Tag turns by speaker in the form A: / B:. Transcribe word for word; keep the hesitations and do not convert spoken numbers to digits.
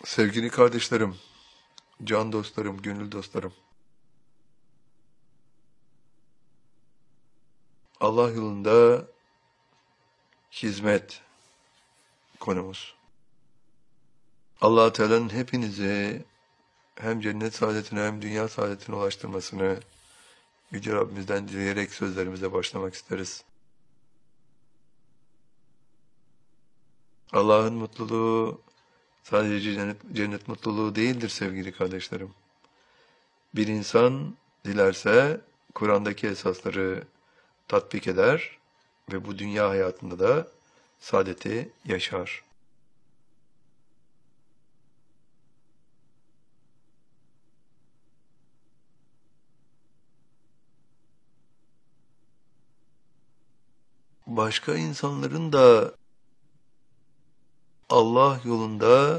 A: Sevgili kardeşlerim, can dostlarım, gönül dostlarım. Allah yolunda hizmet konumuz. Allah Teala'nın hepinizi hem cennet saadetine hem dünya saadetine ulaştırmasını Yüce Rabbimizden dileyerek sözlerimize başlamak isteriz. Allah'ın mutluluğu sadece cennet, cennet mutluluğu değildir sevgili kardeşlerim. Bir insan dilerse Kur'an'daki esasları tatbik eder ve bu dünya hayatında da saadeti yaşar. Başka insanların da Allah yolunda